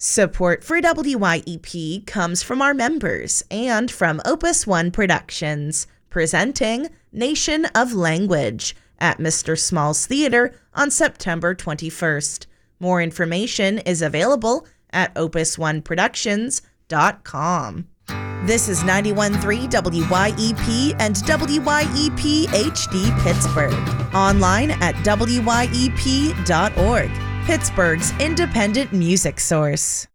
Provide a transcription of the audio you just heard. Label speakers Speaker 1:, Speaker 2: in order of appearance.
Speaker 1: Support for WYEP comes from our members and from Opus One Productions, presenting Nation of Language at Mr. Small's Theater on September 21st. More information is available at opusoneproductions.com. This is 91.3 WYEP and WYEP HD Pittsburgh. Online at wyep.org. Pittsburgh's independent music source.